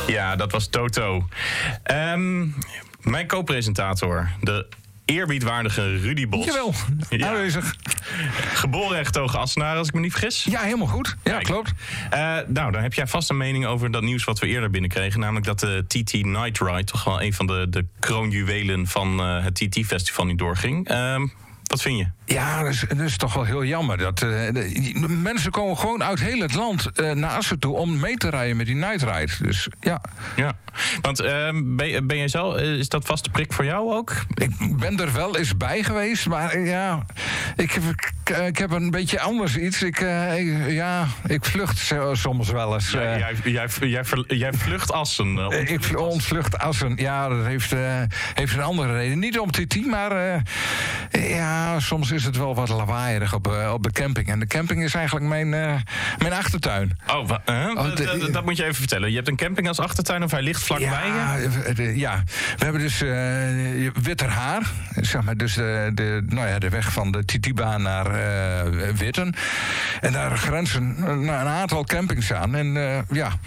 Ja, dat was Toto. Mijn co-presentator, de eerbiedwaardige Rudy Bos. Jawel, aanwezig. Geboren en getogen Assenaar, als ik me niet vergis. Ja, helemaal goed. Ja, Kijk. klopt. Nou, dan heb jij vast een mening over dat nieuws wat we eerder binnenkregen. Namelijk dat de TT Night Ride, toch wel een van de kroonjuwelen van het TT-festival, niet doorging. Wat vind je? Ja, dat is toch wel heel jammer. Dat mensen komen gewoon uit heel het land naar Assen toe om mee te rijden met die Night Ride. Dus ja. Want ben je zo, is dat vaste prik voor jou ook? Ik ben er wel eens bij geweest, maar ja, ik heb een beetje anders iets. Ik vlucht soms wel eens. Jij vlucht Assen. Ik ontvlucht Assen. Ja, dat heeft een andere reden. Niet om TT, maar soms is het wel wat lawaaierig op de camping. En de camping is eigenlijk mijn achtertuin. Dat moet je even vertellen. Je hebt een camping als achtertuin of hij ligt vlakbij je? Ja, we hebben dus Witterhaar. Zeg maar, dus de weg van de TT-baan naar Witten. En daar grenzen een aantal campings aan. En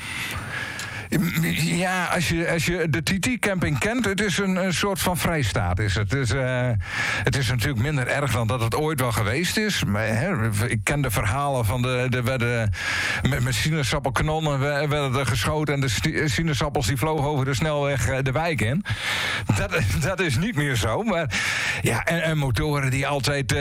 ja, als je de TT-camping kent, het is een soort van vrijstaat. Het is natuurlijk minder erg dan dat het ooit wel geweest is. Maar, ik ken de verhalen van met sinaasappelkanonnen werden er geschoten en de sinaasappels die vlogen over de snelweg de wijk in. Dat is niet meer zo. Maar ja, en motoren die altijd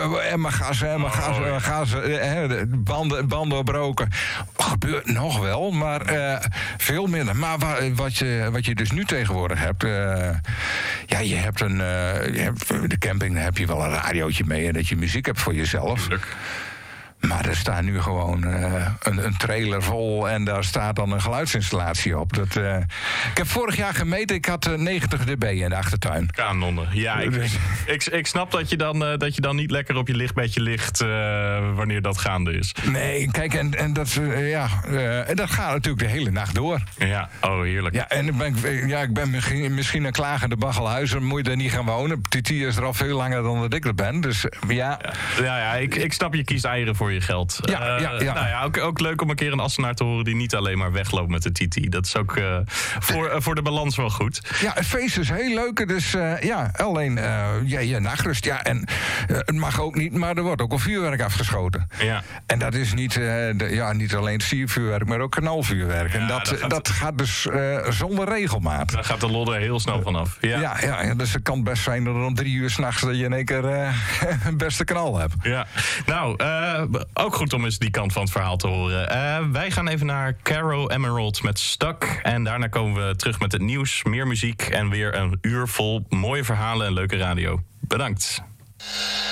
banden doorbroken. Gebeurt nog wel, maar veel minder. Maar wat je dus nu tegenwoordig hebt, je hebt de camping, daar heb je wel een radiootje mee en dat je muziek hebt voor jezelf. Leuk. Maar er staat nu gewoon een trailer vol en daar staat dan een geluidsinstallatie op. Ik heb vorig jaar gemeten, ik had 90 dB in de achtertuin. Kanonnen. Ja, ik snap dat je dan niet lekker op je lichtbedje ligt wanneer dat gaande is. Nee, kijk, en dat gaat natuurlijk de hele nacht door. Ja, heerlijk. Ja, en ik ben misschien een klagende baggelhuizer, moet je daar niet gaan wonen. TT is er al veel langer dan dat ik er ben, dus ja. Ik snap, je kiest eieren voor je geld. Ook leuk om een keer een Assenaar te horen die niet alleen maar wegloopt met de TT. Dat is ook voor de balans wel goed. Ja, het feest is heel leuk. Dus alleen je nachtrust. Ja, en het mag ook niet, maar er wordt ook al vuurwerk afgeschoten. Ja. En dat is niet alleen siervuurwerk, maar ook knalvuurwerk. Ja, en dat gaat dus zonder regelmaat. Daar gaat de lodder heel snel vanaf. Ja, dus het kan best zijn dat om 3 uur 's nachts dat je in één keer een beste knal hebt. Ja, nou, ook goed om eens die kant van het verhaal te horen. Wij gaan even naar Caro Emerald met Stuck. En daarna komen we terug met het nieuws, meer muziek en weer een uur vol mooie verhalen en leuke radio. Bedankt.